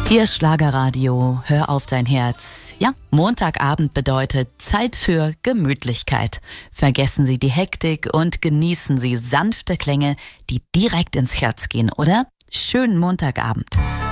Hier ist Schlagerradio, hör auf dein Herz. Ja, Montagabend bedeutet Zeit für Gemütlichkeit. Vergessen Sie die Hektik und genießen Sie sanfte Klänge, die direkt ins Herz gehen, oder? Schönen Montagabend.